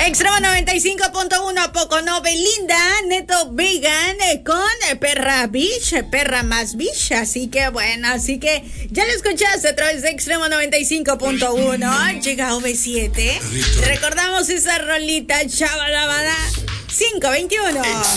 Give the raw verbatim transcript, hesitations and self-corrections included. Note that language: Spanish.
Extremo noventa y cinco punto uno, poco no, Belinda, Neto Vegan, eh, con eh, Perra Beach, Perra más Beach, así que bueno, así que ya lo escuchaste a través de Extremo noventa y cinco punto uno, llega O V siete, recordamos esa rolita, chavalabada, cinco veintiuno.